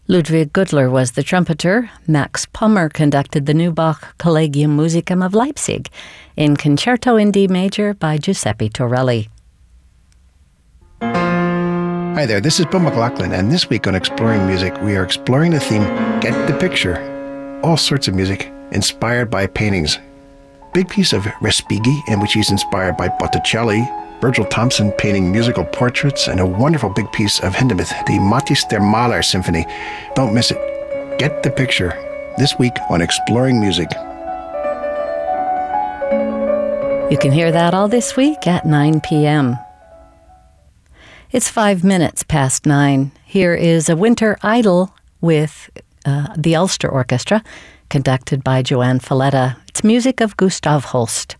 Ludwig Gudler was the trumpeter. Max Pommer conducted the new Bach Collegium Musicum of Leipzig in Concerto in D major by Giuseppe Torelli. Hi there, this is Bill McLaughlin, and this week on Exploring Music, we are exploring the theme, Get the Picture. All sorts of music inspired by paintings. Big piece of Respighi, in which he's inspired by Botticelli, Virgil Thomson painting musical portraits, and a wonderful big piece of Hindemith, the Matthäus der Maler Symphony. Don't miss it. Get the Picture, this week on Exploring Music. You can hear that all this week at 9 p.m. It's 5 minutes past 9. Here is a winter idyll with the Ulster Orchestra, conducted by Joanne Falletta. It's music of Gustav Holst.